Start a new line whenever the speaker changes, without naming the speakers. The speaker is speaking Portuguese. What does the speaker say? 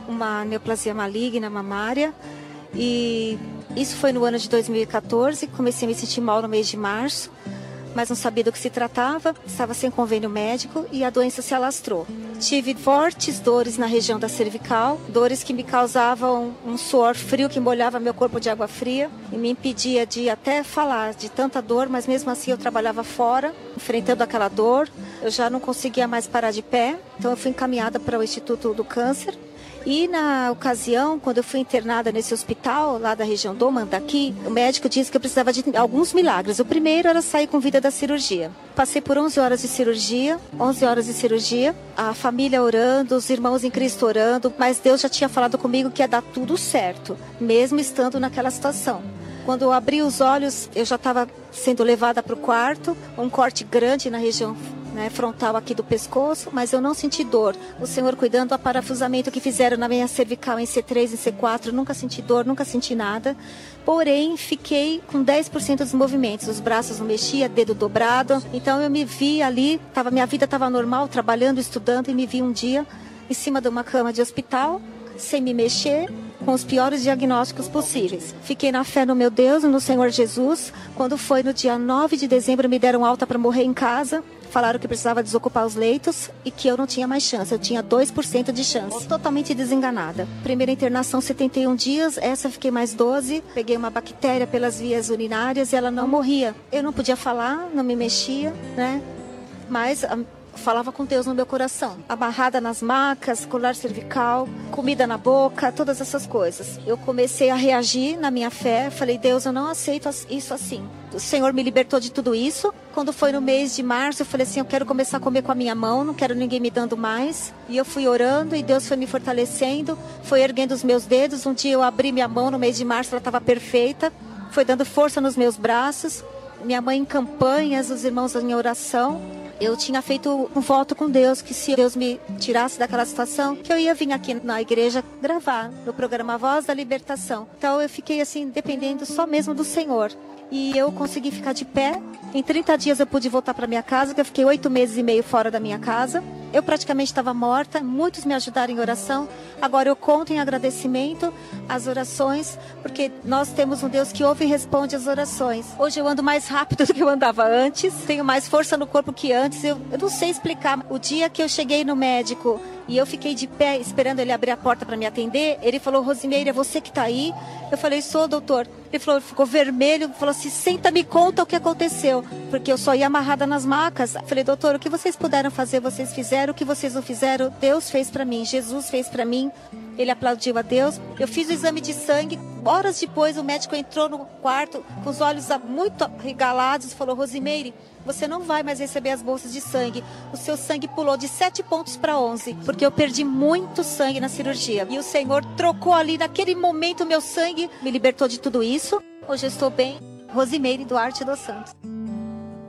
uma neoplasia maligna mamária. E isso foi no ano de 2014. Comecei a me sentir mal no mês de março, mas não sabia do que se tratava, estava sem convênio médico e a doença se alastrou. Tive fortes dores na região da cervical, dores que me causavam um suor frio que molhava meu corpo de água fria e me impedia de até falar de tanta dor, mas mesmo assim eu trabalhava fora, enfrentando aquela dor. Eu já não conseguia mais parar de pé, então eu fui encaminhada para o Instituto do Câncer. E na ocasião, quando eu fui internada nesse hospital, lá da região do Mandaki, o médico disse que eu precisava de alguns milagres. O primeiro era sair com vida da cirurgia. Passei por 11 horas de cirurgia, a família orando, os irmãos em Cristo orando, mas Deus já tinha falado comigo que ia dar tudo certo, mesmo estando naquela situação. Quando eu abri os olhos, eu já estava sendo levada para o quarto, um corte grande na região frontal aqui do pescoço, mas eu não senti dor. O Senhor cuidando do parafusamento que fizeram na minha cervical em C3 e C4, nunca senti dor, nunca senti nada. Porém, fiquei com 10% dos movimentos. Os braços não mexiam, dedo dobrado. Então eu me vi ali, minha vida estava normal, trabalhando, estudando, e me vi um dia em cima de uma cama de hospital, sem me mexer, com os piores diagnósticos possíveis. Fiquei na fé no meu Deus e no Senhor Jesus. Quando foi no dia 9 de dezembro, me deram alta para morrer em casa. Falaram que precisava desocupar os leitos e que eu não tinha mais chance. Eu tinha 2% de chance. Totalmente desenganada. Primeira internação, 71 dias. Essa fiquei mais 12. Peguei uma bactéria pelas vias urinárias e ela não morria. Eu não podia falar, não me mexia, né? Mas falava com Deus no meu coração. Amarrada nas macas, colar cervical, comida na boca, todas essas coisas. Eu comecei a reagir na minha fé. Falei, Deus, eu não aceito isso assim. O Senhor me libertou de tudo isso. Quando foi no mês de março, eu falei assim, eu quero começar a comer com a minha mão, não quero ninguém me dando mais. E eu fui orando e Deus foi me fortalecendo, foi erguendo os meus dedos. Um dia eu abri minha mão no mês de março, ela estava perfeita. Foi dando força nos meus braços. Minha mãe em campanhas, os irmãos em oração. Eu tinha feito um voto com Deus, que se Deus me tirasse daquela situação, que eu ia vir aqui na igreja gravar no programa Voz da Libertação. Então eu fiquei assim, dependendo só mesmo do Senhor. E eu consegui ficar de pé. Em 30 dias eu pude voltar para minha casa, que eu fiquei 8 meses e meio fora da minha casa. Eu praticamente estava morta, muitos me ajudaram em oração. Agora eu conto em agradecimento as orações, porque nós temos um Deus que ouve e responde as orações. Hoje eu ando mais rápido do que eu andava antes, tenho mais força no corpo que antes. Eu não sei explicar. O dia que eu cheguei no médico e eu fiquei de pé esperando ele abrir a porta para me atender, ele falou, Rosimeire, é você que está aí? Eu falei, sou, doutor. Ele falou, ficou vermelho, falou assim, senta, me conta o que aconteceu, porque eu só ia amarrada nas macas. Eu falei, doutor, o que vocês puderam fazer, vocês fizeram, o que vocês não fizeram, Deus fez para mim, Jesus fez para mim. Ele aplaudiu a Deus. Eu fiz o exame de sangue. Horas depois, o médico entrou no quarto com os olhos muito arregalados e falou, Rosimeire, você não vai mais receber as bolsas de sangue. O seu sangue pulou de 7 pontos para 11, porque eu perdi muito sangue na cirurgia. E o Senhor trocou ali, naquele momento, o meu sangue, me libertou de tudo isso. Hoje eu estou bem. Rosimeire Duarte dos Santos.